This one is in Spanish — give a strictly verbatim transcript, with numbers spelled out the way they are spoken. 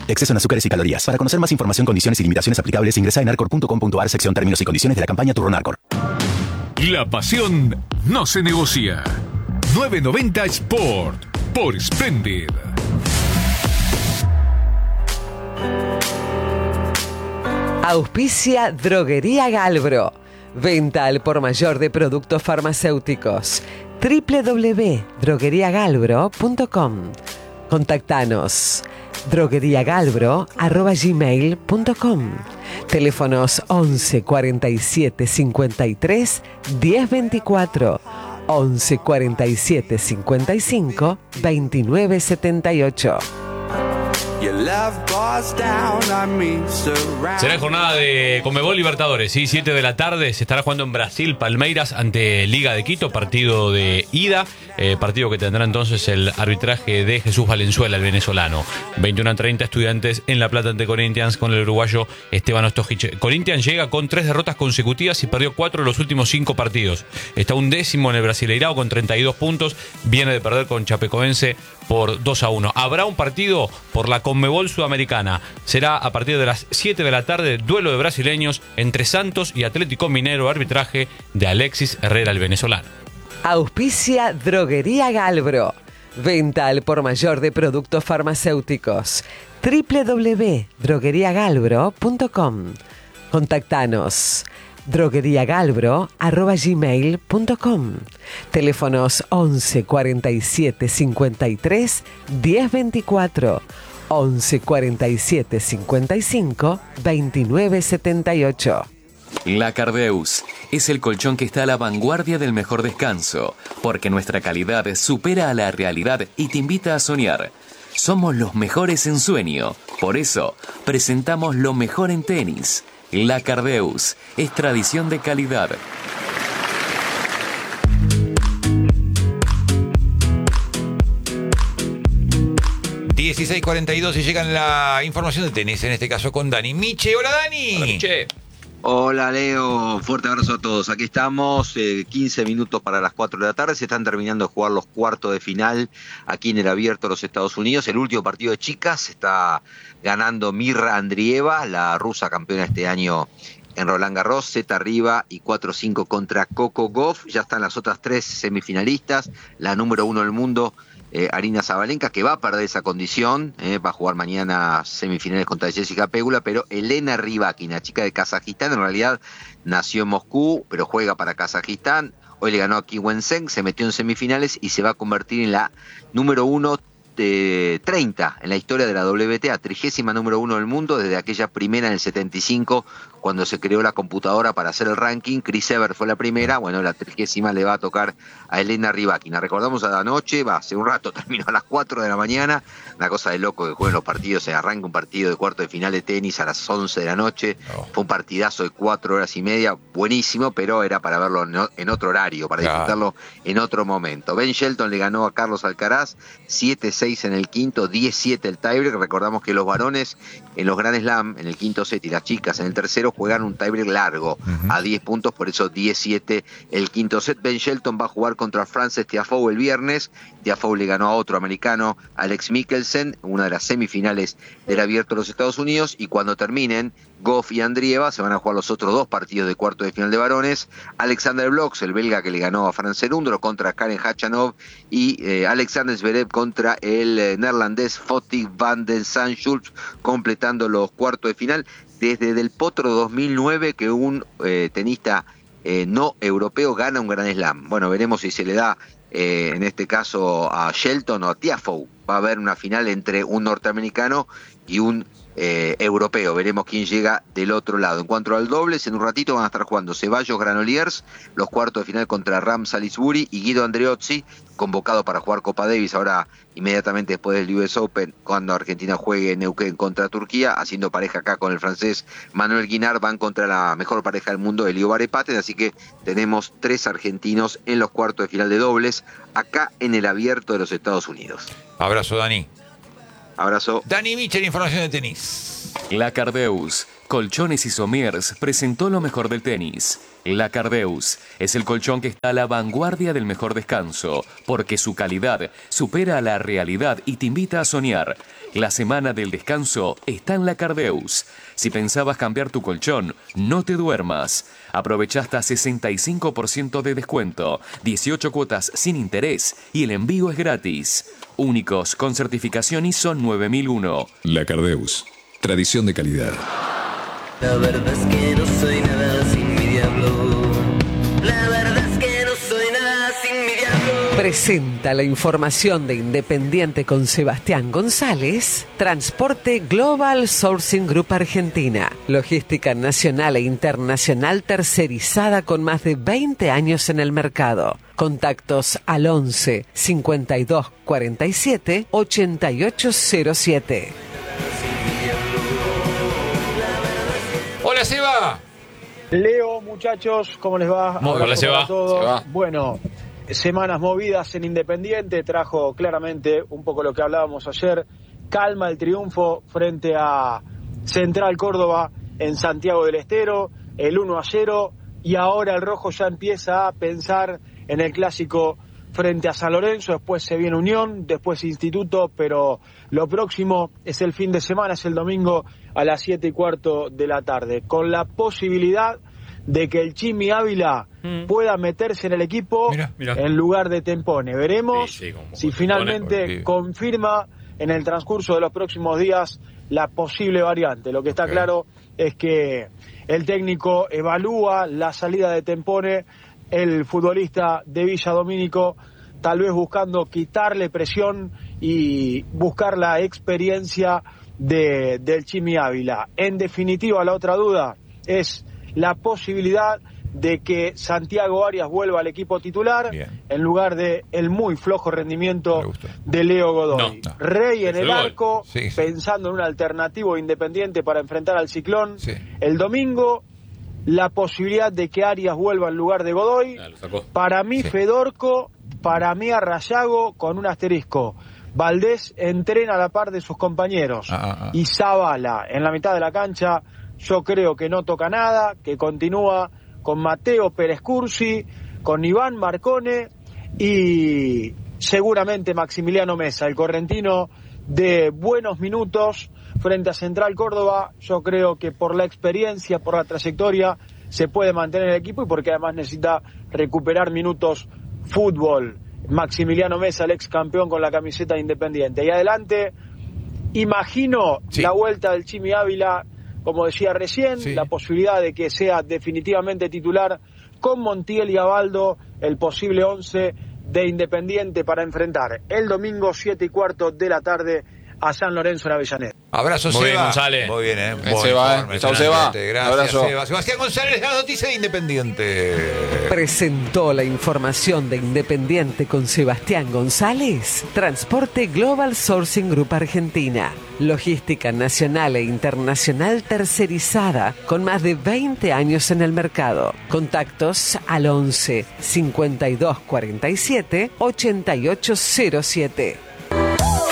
Exceso en azúcares y calorías. Para conocer más información, condiciones y limitaciones aplicables, ingresa en arcor punto com punto ar, sección términos y condiciones de la campaña Turrón Arcor. La pasión no se negocia. nueve noventa Sport por Splendid. Auspicia Droguería Galbro. Venta al por mayor de productos farmacéuticos. doble u doble u doble u punto droguería galbro punto com. Contactanos. drogueriagalbro arroba gmail punto com. Teléfonos once cuarenta y siete cincuenta y tres diez veinticuatro, once cuarenta y siete cincuenta y cinco veintinueve setenta y ocho. Será jornada de Conmebol Libertadores, ¿sí? siete de la tarde, se estará jugando en Brasil, Palmeiras ante Liga de Quito, partido de ida, eh, partido que tendrá entonces el arbitraje de Jesús Valenzuela, el venezolano. veintiuno a treinta Estudiantes en La Plata ante Corinthians con el uruguayo Esteban Ostojic. Corinthians llega con tres derrotas consecutivas y perdió cuatro de los últimos cinco partidos. Está un décimo en el Brasileirao con treinta y dos puntos, viene de perder con Chapecoense por dos a uno. Habrá un partido por la Conmebol Sudamericana. Será a partir de las siete de la tarde, duelo de brasileños entre Santos y Atlético Mineiro, arbitraje de Alexis Herrera, el venezolano. Auspicia Droguería Galbro. Venta al por mayor de productos farmacéuticos. doble u doble u doble u punto droguería galbro punto com. Contactanos. drogueriagalbro arroba gmail punto com. Teléfonos once cuarenta y siete cincuenta y tres diez veinticuatro, once cuarenta y siete cincuenta y cinco veintinueve setenta y ocho. La Cardeus es el colchón que está a la vanguardia del mejor descanso, porque nuestra calidad supera a la realidad y te invita a soñar. Somos los mejores en sueño, por eso presentamos lo mejor en tenis. La Cardeus es tradición de calidad. dieciséis cuarenta y dos y llega la información de tenis, en este caso con Dani Miche. Hola, Dani. Hola, Miche. Hola, Leo, fuerte abrazo a todos. Aquí estamos, eh, quince minutos para las cuatro de la tarde. Se están terminando de jugar los cuartos de final aquí en el Abierto de los Estados Unidos. El último partido de chicas está ganando Mirra Andrieva, la rusa campeona este año en Roland Garros, set arriba y cuatro cinco contra Coco Gauff. Ya están las otras tres semifinalistas, la número uno del mundo, Eh, Arina Sabalenka, que va a perder esa condición, eh, va a jugar mañana semifinales contra Jessica Pegula, pero Elena Rybakina, chica de Kazajistán, en realidad nació en Moscú, pero juega para Kazajistán, hoy le ganó a Qi Weizheng, se metió en semifinales y se va a convertir en la número uno de treinta en la historia de la W T A, trigésima número uno del mundo, desde aquella primera en el setenta y cinco, cuando se creó la computadora para hacer el ranking. Chris Evert fue la primera, bueno, la trigésima le va a tocar a Elena Rybakina. Recordamos a la noche, va, hace un rato, terminó a las cuatro de la mañana, una cosa de loco que jueguen los partidos, se arranca un partido de cuarto de final de tenis a las once de la noche, oh. Fue un partidazo de cuatro horas y media, buenísimo, pero era para verlo en, en otro horario, para disfrutarlo ah. en otro momento. Ben Shelton le ganó a Carlos Alcaraz, siete seis en el quinto, diez siete el tiebreak. Recordamos que los varones en los Grand Slam, en el quinto set, y las chicas en el tercero, juegan un tiebreak largo, uh-huh. a diez puntos, por eso diez siete el quinto set. Ben Shelton va a jugar contra Frances Tiafoe el viernes. Tiafoe le ganó a otro americano, Alex Mikkelsen, una de las semifinales del Abierto de los Estados Unidos, y cuando terminen Gauff y Andrieva se van a jugar los otros dos partidos de cuarto de final de varones. Alexander Blox, el belga que le ganó a Franz Cerundolo, contra Karen Khachanov, y eh, Alexander Zverev contra el eh, neerlandés Fotik van den Zandschulp, completando los cuartos de final. Desde Del Potro dos mil nueve que un eh, tenista eh, no europeo gana un Grand Slam. Bueno, veremos si se le da eh, en este caso a Shelton o a Tiafoe. Va a haber una final entre un norteamericano y un eh, europeo. Veremos quién llega del otro lado. En cuanto al dobles, en un ratito van a estar jugando Ceballos Granollers, los cuartos de final contra Ram Salisbury, y Guido Andreozzi, convocado para jugar Copa Davis ahora inmediatamente después del U S Open, cuando Argentina juegue en Neuquén contra Turquía, haciendo pareja acá con el francés Manuel Guinard. Van contra la mejor pareja del mundo, Elio Barepaten, así que tenemos tres argentinos en los cuartos de final de dobles acá en el Abierto de los Estados Unidos. Abrazo, Dani. Abrazo. Dani Michel, información de tenis. La Cardeus Colchones y Somiers presentó lo mejor del tenis. La Cardeus es el colchón que está a la vanguardia del mejor descanso, porque su calidad supera a la realidad y te invita a soñar. La semana del descanso está en La Cardeus. Si pensabas cambiar tu colchón, no te duermas. Aprovecha hasta sesenta y cinco por ciento de descuento, dieciocho cuotas sin interés y el envío es gratis. Únicos con certificación I S O nueve mil uno. La Cardeus, tradición de calidad. La verdad es que no soy nada sin mi diablo. La verdad es que no soy nada sin mi diablo. Presenta la información de Independiente con Sebastián González. Transporte Global Sourcing Group Argentina. Logística nacional e internacional tercerizada con más de veinte años en el mercado. Contactos al once cincuenta y dos cuarenta y siete ochenta y ocho cero siete. Hola, Seba. Leo, muchachos, ¿cómo les va? Muy hola, Seba. Seba. Bueno, semanas movidas en Independiente, trajo claramente un poco lo que hablábamos ayer, calma el triunfo frente a Central Córdoba en Santiago del Estero, el uno a cero, y ahora el rojo ya empieza a pensar en el clásico frente a San Lorenzo, después se viene Unión, después Instituto, pero lo próximo es el fin de semana, es el domingo a las siete y cuarto de la tarde, con la posibilidad de que el Chimi Ávila mm. pueda meterse en el equipo mira, mira. en lugar de Tempone. Veremos sí, sí, si finalmente porque... confirma en el transcurso de los próximos días la posible variante. Lo que está okay. claro es que el técnico evalúa la salida de Tempone, el futbolista de Villa Domínico, tal vez buscando quitarle presión y buscar la experiencia de, del Chimi Ávila. En definitiva, la otra duda es la posibilidad de que Santiago Arias vuelva al equipo titular Bien. en lugar de el muy flojo rendimiento de Leo Godoy. No, no. Rey en el arco, sí, sí. pensando en un alternativo Independiente para enfrentar al Ciclón. Sí. El domingo, la posibilidad de que Arias vuelva en lugar de Godoy. Ah, para mí, sí. Fedorco, para mí Arrayago con un asterisco. Valdés entrena a la par de sus compañeros. Ah, ah, ah. Y Zabala en la mitad de la cancha, yo creo que no toca nada, que continúa con Mateo Pérez Cursi, con Iván Marcone y seguramente Maximiliano Mesa, el correntino de buenos minutos frente a Central Córdoba. Yo creo que por la experiencia, por la trayectoria, se puede mantener el equipo y porque además necesita recuperar minutos fútbol. Maximiliano Mesa, el ex campeón con la camiseta de Independiente. Y adelante, imagino sí. la vuelta del Chimi Ávila, como decía recién, sí. la posibilidad de que sea definitivamente titular con Montiel y Abaldo, el posible once de Independiente para enfrentar el domingo siete y cuarto de la tarde a San Lorenzo en Avellaneda. Abrazo, Muy Seba. bien, González. Muy bien, ¿eh? Buen Seba, informe, Chau, Seba. Gracias, Abrazo. Seba. Sebastián González, la noticia de Independiente. Presentó la información de Independiente con Sebastián González. Transporte Global Sourcing Group Argentina. Logística nacional e internacional tercerizada con más de veinte años en el mercado. Contactos al once cincuenta y dos cuarenta y siete ochenta y ocho cero siete.